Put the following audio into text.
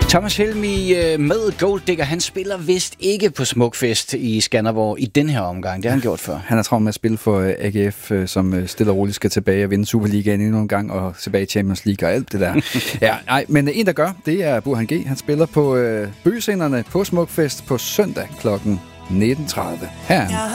Thomas Helmig med Gold Digger, han spiller vist ikke på Smukfest i Skanderborg i den her omgang. Det har han gjort før. Han er travlt med at spille for AGF, som stille og roligt skal tilbage og vinde Superligaen endnu en gang, og tilbage i Champions League og alt det der. Ja, nej, men en, der gør, det er Burhan G. Han spiller på bøgescenerne på Smukfest på søndag kl. 19.30. Her